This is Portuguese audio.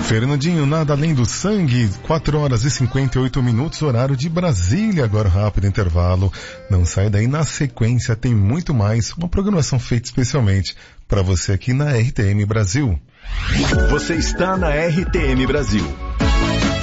Fernandinho, nada além do sangue, 4 horas e 58 minutos, horário de Brasília, agora rápido intervalo. Não sai daí, na sequência tem muito mais, uma programação feita especialmente para você aqui na RTM Brasil. Você está na RTM Brasil.